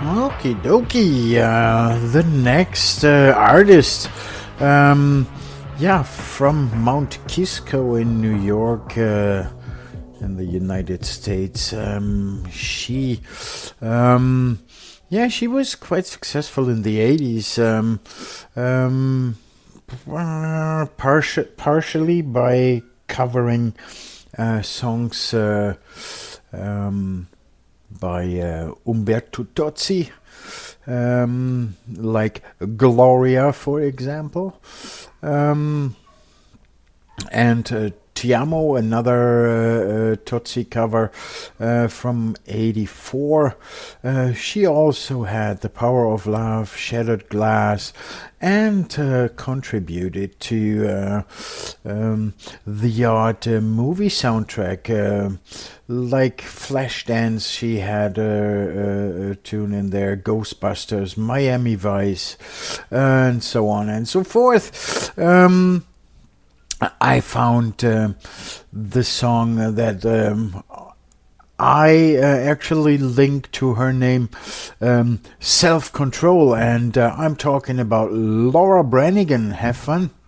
Okie dokie. The next artist, from Mount Kisco in New York, in the United States. She was quite successful in the 80s. Partially by covering songs by Umberto Tozzi, like Gloria, for example, and Ti Amo, another Tozzi cover from 84. She also had The Power of Love, Shattered Glass, and contributed to the odd movie soundtrack, like Flashdance. She had a tune in there, Ghostbusters, Miami Vice, and so on and so forth. I found the song that I actually linked to her name, Self Control, and I'm talking about Laura Branigan. Have fun.